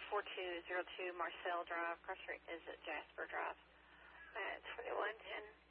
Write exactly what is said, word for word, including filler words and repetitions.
four two zero two Marcel Drive. Cross street is at Jasper Drive. Uh, twenty-one ten.